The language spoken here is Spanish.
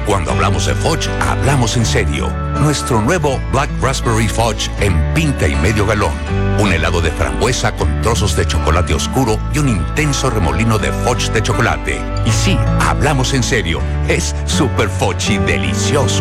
Cuando hablamos de Fudge, hablamos en serio. Nuestro nuevo Black Raspberry Fudge en pinta y medio galón. Un helado de frambuesa con trozos de chocolate oscuro y un intenso remolino de Fudge de chocolate. Y sí, hablamos en serio. Es super Fudge y delicioso.